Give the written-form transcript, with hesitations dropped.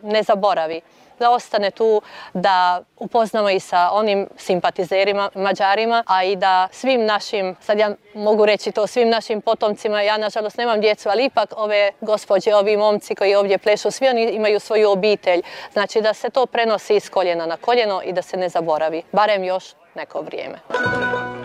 ne zaboravi, da ostane tu, da upoznamo i sa onim simpatizerima Mađarima, a i da svim našim, sad ja mogu reći to, svim našim potomcima, ja nažalost nemam djecu, ali ipak ove gospođe, ovi momci koji ovdje plešu, svi oni imaju svoju obitelj. Znači da se to prenosi iz koljena na koljeno i da se ne zaboravi, barem još neko vrijeme.